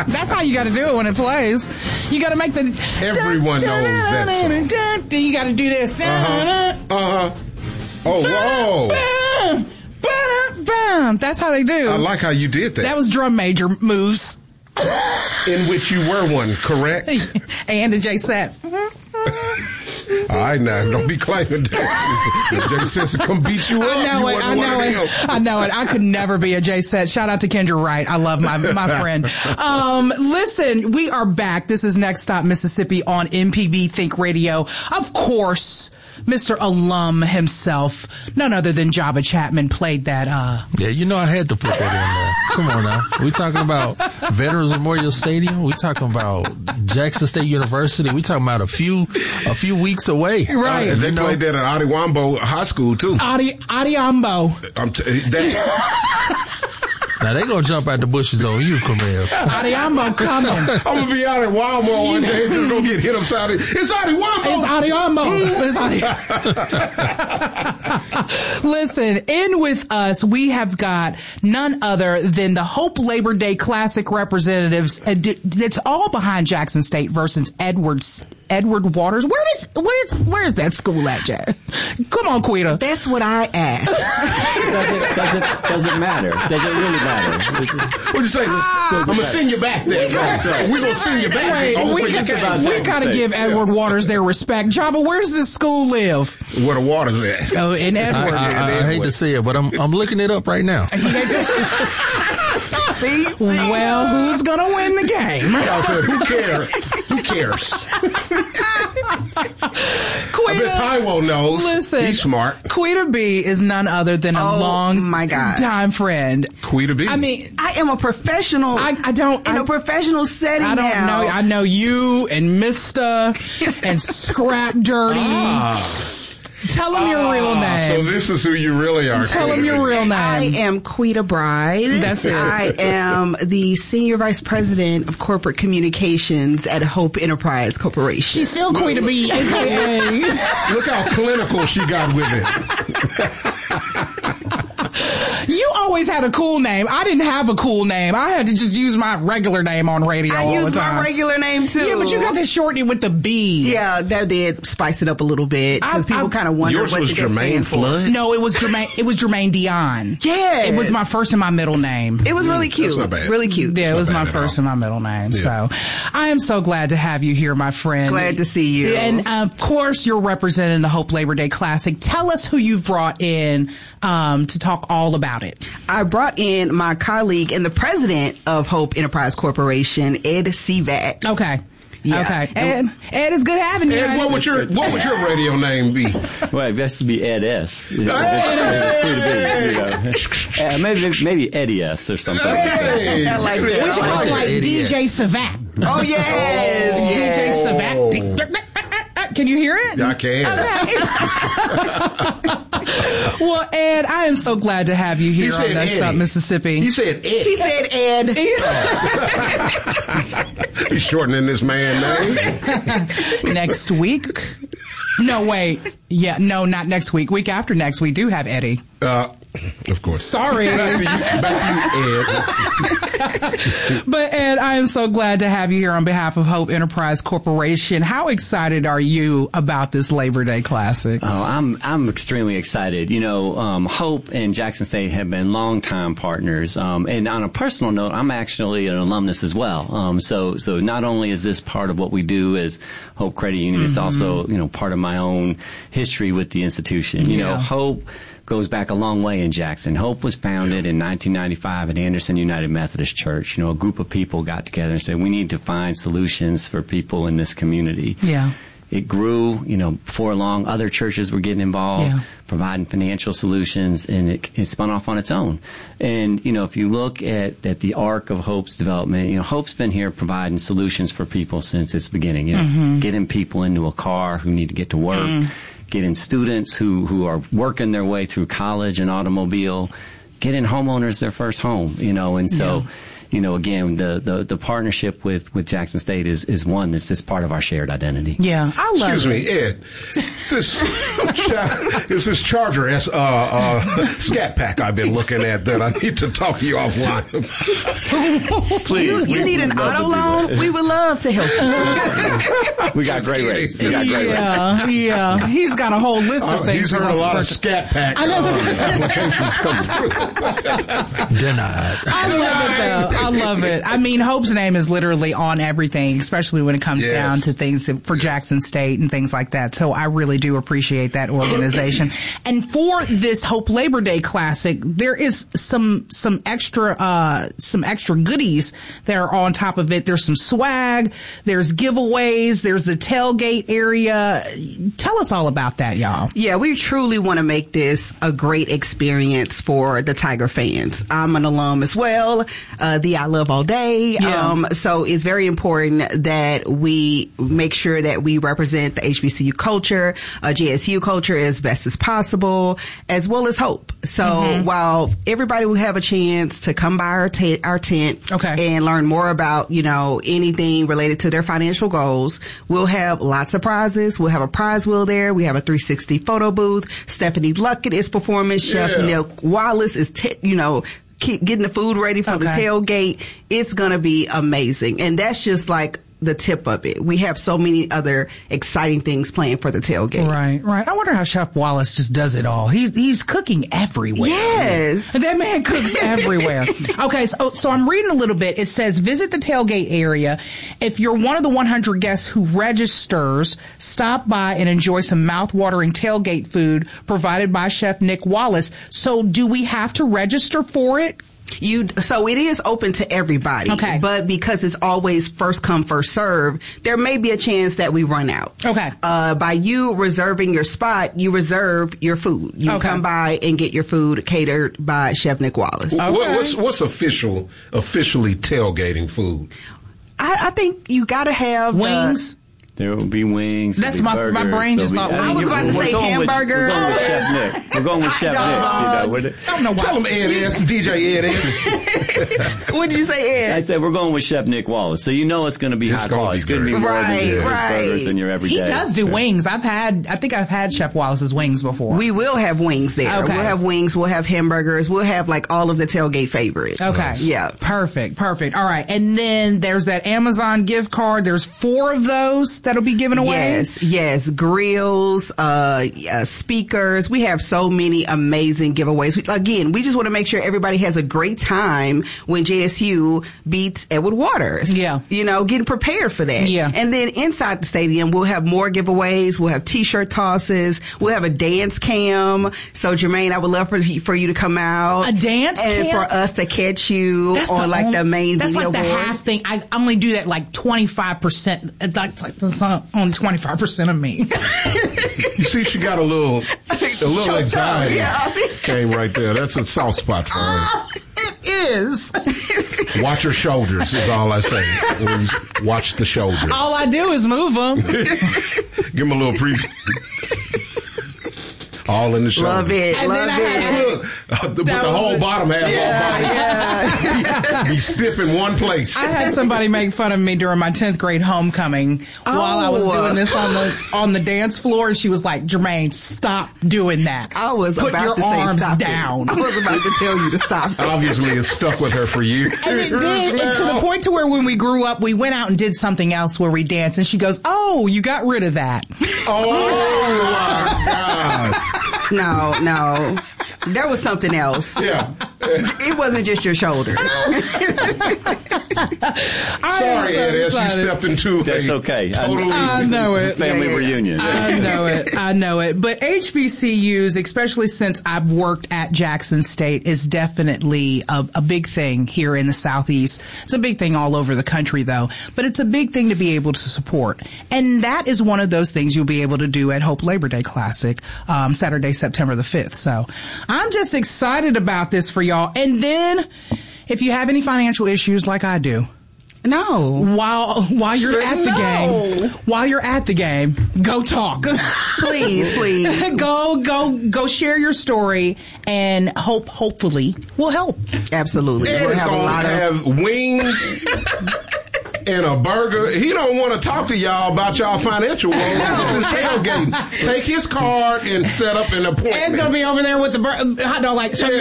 That's how you got to do it when it plays. You got to make the... Everyone knows that song. You got to do this. Oh, whoa. That's how they do. I like how you did that. That was drum major moves. In which you were one, correct? And a J-Set. All right, now, don't be claiming that. J-Set come beat you up. I know it. I could never be a J-Set. Shout out to Kendra Wright. I love my friend. Listen, we are back. This is Next Stop Mississippi on MPB Think Radio. Of course, Mr. Alum himself, none other than Jabba Chapman, played that. Yeah, you know I had to put that in there. Come on now. We talking about Veterans Memorial Stadium. We talking about Jackson State University. We talking about a few weeks away. Right. And they played that at Adiwambo High School too. Adiambo. Now they gonna jump out the bushes on you, Camille. Adiambo coming. I'm gonna be out at Wambo one day, just gonna get hit upside it. It's Adiwambo. It's Adiambo. Listen, in with us, we have got none other than the Hope Labor Day Classic representatives. It's all behind Jackson State versus Edward Waters. Where's that school at, Jack? Come on, Quita. That's what I asked. Does it matter? Does it really matter? What'd you say? I'm gonna send you back there. We're gonna send you back. We gotta give Edward Waters their respect. Java, where does this school live? Where the Waters at? Oh, in Edward. I hate to say it, but I'm looking it up right now. See? Well, who's gonna win the game? Who cares? Quita, I bet Taiwo knows. Listen, he's smart. Quita B is none other than a long time friend. Quita B. I mean, I am a professional. I don't in a professional setting. I don't now. know. I know you and Mr. and Scrap Dirty. Tell him your real name. So this is who you really are. Tell him your real name. I am Quita Bride. That's it. I am the Senior Vice President of Corporate Communications at Hope Enterprise Corporation. She's still Quita B, a.k.a. Look how clinical she got with it. You always had a cool name. I didn't have a cool name. I had to just use my regular name on radio all the time. I used my regular name too. Yeah, but you got to shorten it with the B. Yeah, that did spice it up a little bit because people kind of wonder what did stand for. No, it was Jermaine Dion. Yeah, it was my first and my middle name. It was really cute. That's not bad. Really cute. Yeah, it was my first and my middle name. Yeah. So I am so glad to have you here, my friend. Glad to see you. And of course, you're representing the Hope Labor Day Classic. Tell us who you've brought in to talk all about it. I brought in my colleague and the president of Hope Enterprise Corporation, Ed Sivak. Okay. Yeah. Okay. Ed, it's good having you. Ed, what would your radio name be? Well, it has to be Ed S. Maybe Eddie S or something. Hey, I like that. We should call it like DJ Sivak. Oh, yes. DJ Sivak. Can you hear it? Yeah, I can. Okay. Well, Ed, I am so glad to have you here on Next Stop Mississippi. He said Ed. He said Ed. He's shortening this man's name. Next week? No, wait. Yeah, no, not next week. Week after next, we do have Eddie. Of course. Sorry. Back to you, Ed. But Ed, I am so glad to have you here on behalf of Hope Enterprise Corporation. How excited are you about this Labor Day Classic? Oh, I'm extremely excited. You know, Hope and Jackson State have been longtime partners. And on a personal note, I'm actually an alumnus as well. So not only is this part of what we do as Hope Credit Union, it's also, you know, part of my own history with the institution. You know, Hope goes back a long way in Jackson. Hope was founded in 1995 at Anderson United Methodist Church. You know, a group of people got together and said, we need to find solutions for people in this community. Yeah. It grew, you know, before long, other churches were getting involved, providing financial solutions, and it spun off on its own. And, you know, if you look at the arc of Hope's development, you know, Hope's been here providing solutions for people since its beginning. You know, getting people into a car who need to get to work, getting students who are working their way through college and automobile, getting homeowners their first home, you know, and so again, the partnership with Jackson State is one that's just part of our shared identity. Yeah, I love Excuse me, Ed. Is this Charger Scat Pack I've been looking at that I need to talk to you offline? Please, You need an auto loan? We would love to help you. We got great rates. Yeah. He's got a whole list of things. He's heard a lot of Scat Pack applications come through. Denied. I love it though. I love it. I mean, Hope's name is literally on everything, especially when it comes down to things for Jackson State and things like that. So I really do appreciate that organization. And for this Hope Labor Day Classic, there is some extra goodies that are on top of it. There's some swag, there's giveaways, there's the tailgate area. Tell us all about that, y'all. Yeah, we truly want to make this a great experience for the Tiger fans. I'm an alum as well, the I Love All Day. Yeah. So it's very important that we make sure that we represent the HBCU culture, JSU culture as best as possible, as well as Hope. So while everybody will have a chance to come by our tent and learn more about, anything related to their financial goals, we'll have lots of prizes. We'll have a prize wheel there. We have a 360 photo booth. Stephanie Luckett is performing. Chef Nick Wallace is, getting the food ready for the tailgate. It's going to be amazing. And that's just like the tip of it. We have so many other exciting things planned for the tailgate. Right. I wonder how Chef Wallace just does it all. He's cooking everywhere. Yes. That man cooks everywhere. Okay, so I'm reading a little bit. It says, visit the tailgate area. If you're one of the 100 guests who registers, stop by and enjoy some mouth-watering tailgate food provided by Chef Nick Wallace. So do we have to register for it? So it is open to everybody. Okay. But because it's always first come, first serve, there may be a chance that we run out. Okay. By you reserving your spot, you reserve your food. You come by and get your food catered by Chef Nick Wallace. Okay. What's officially tailgating food? I think you gotta have wings. There will be wings. That's my brain just thought. I was about to say hamburger. We're going with Chef Nick. We're going with Chef Nick. I don't know why. Tell him Ed S. DJ Ed S. What did you say, Ed? I said we're going with Chef Nick Wallace. So it's going to be high quality. It's going to be more than just burgers in your everyday. He does do wings. I think I've had Chef Wallace's wings before. We will have wings there. Okay. We'll have wings. We'll have hamburgers. We'll have like all of the tailgate favorites. Okay. Yeah. Perfect. All right. And then there's that Amazon gift card. There's 4 of those that'll be given away. Yes. Grills, speakers. We have so many amazing giveaways. Again, we just want to make sure everybody has a great time when JSU beats Edward Waters. Yeah. Getting prepared for that. Yeah. And then inside the stadium, we'll have more giveaways. We'll have t-shirt tosses. We'll have a dance cam. So Jermaine, I would love for you to come out. A dance and cam? for us to catch you on the main that's video like the board. half thing. I only do that like 25%. That's only 25% of me. You see, she got a little anxiety. Yeah. Came right there. That's a soft spot for her. It is. Watch her shoulders is all I say. Watch the shoulders. All I do is move them. Give them a little preview. All in the shoulder. Love it. And then I had But the whole bottom half. Be stiff in one place. I had somebody make fun of me during my 10th grade homecoming while I was doing this on the dance floor. And she was like, Jermaine, stop doing that. I was Put about your to say arms stop down. It. I was about to tell you to stop. Obviously, it's stuck with her for years. And it did, and to the point to where when we grew up, we went out and did something else where we danced. And she goes, oh, you got rid of that. Oh, my God. No. There was something else. Yeah. It wasn't just your shoulder. Sorry, Ed, as you stepped into That's okay. Totally I know it. Family reunion. I know it. But HBCUs, especially since I've worked at Jackson State, is definitely a big thing here in the Southeast. It's a big thing all over the country, though. But it's a big thing to be able to support. And that is one of those things you'll be able to do at Hope Labor Day Classic, Saturday, September the 5th. So I'm just excited about this for y'all. And then if you have any financial issues like I do, No. While you're at the game, go talk. Please. Go share your story, and hopefully will help. Absolutely. And it's going to have wings and a burger. He don't want to talk to y'all about y'all financial woes. This tailgating. Take his card and set up an appointment. Ed's going to be over there with the hot dog what so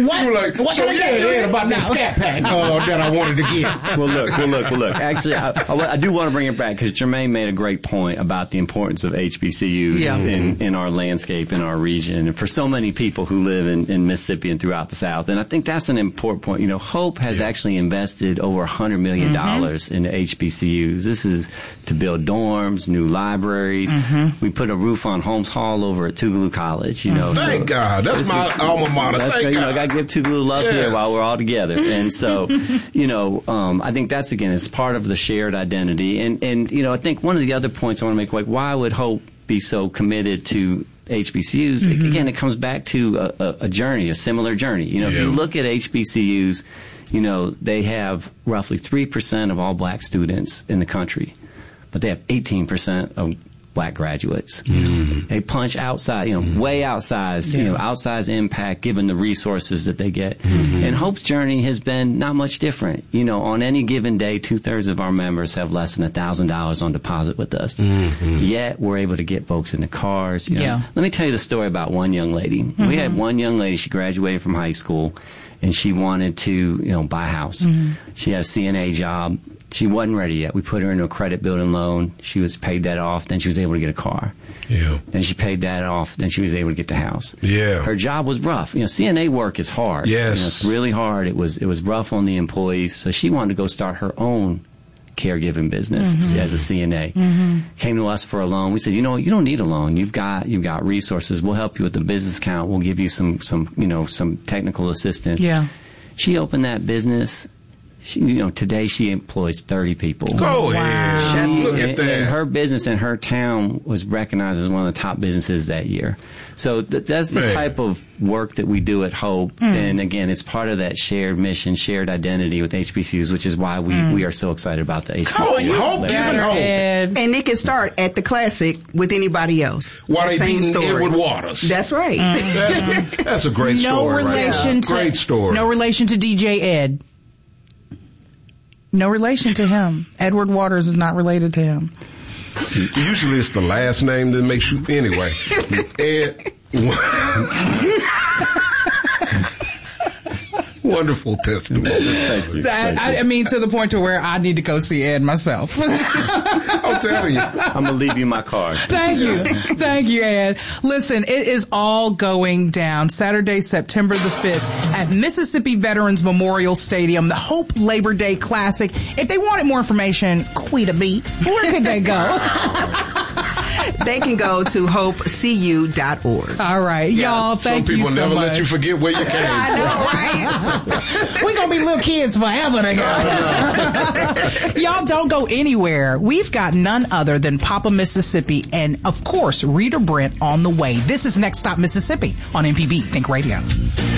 can I get about that scat pack that I wanted to get. Well, look. Actually, I do want to bring it back because Jermaine made a great point about the importance of HBCUs in our landscape, in our region, and for so many people who live in Mississippi and throughout the South. And I think that's an important point. You know, Hope has actually invested over $100 million into HBCUs. This is to build dorms, new libraries. We put a roof on Holmes Hall over at Tougaloo College. You know, thank God. That's my alma mater. Thank God. You know, I got to give Tougaloo love here while we're all together. And so, you know, I think that's, again, it's part of the shared identity. And you know, I think one of the other points I want to make, like, why would Hope be so committed to HBCUs? Again, it comes back to a journey, a similar journey. You know, if you look at HBCUs, you know, they have roughly 3% of all black students in the country, but they have 18% of black graduates. They punch outside, you know, way outsized, you know, outsized impact given the resources that they get. And Hope's journey has been not much different. You know, on any given day, 2/3 of our members have less than $1,000 on deposit with us. Yet we're able to get folks into cars. You know. Let me tell you the story about one young lady. We had one young lady, she graduated from high school, and she wanted to, you know, buy a house. She had a CNA job. She wasn't ready yet. We put her into a credit building loan. She was paid that off. Then she was able to get a car. Then she paid that off. Then she was able to get the house. Her job was rough. You know, CNA work is hard. You know, it's really hard. It was rough on the employees. So she wanted to go start her own caregiving business as a CNA. Came to us for a loan. We said, you know, you don't need a loan. You've got resources. We'll help you with the business account. We'll give you some technical assistance. She opened that business. Today she employs 30 people. Go ahead. Look at that. And her business in her town was recognized as one of the top businesses that year. So that's the type of work that we do at Hope. And again, it's part of that shared mission, shared identity with HBCUs, which is why we are so excited about the HBCUs. Hope. And it can start at the Classic with anybody else. While they beating Edward Waters. That's right. That's a great story. Great story. No relation to DJ Ed. No relation to him. Edward Waters is not related to him. Usually it's the last name that makes you... Anyway. Ed... Wonderful testimony. Thank you. I mean, to the point to where I need to go see Ed myself. I'm telling you. I'm going to leave you my card. Thank you. Thank you, Ed. Listen, it is all going down Saturday, September the 5th at Mississippi Veterans Memorial Stadium, the Hope Labor Day Classic. If they wanted more information, Quita B, where could they go? They can go to hopecu.org. All right. Y'all, thank you so much. Some people never let you forget where you came from. I know, right? We're going to be little kids forever together. Y'all don't go anywhere. We've got none other than Papa Mississippi and, of course, Rita Brent on the way. This is Next Stop Mississippi on MPB Think Radio.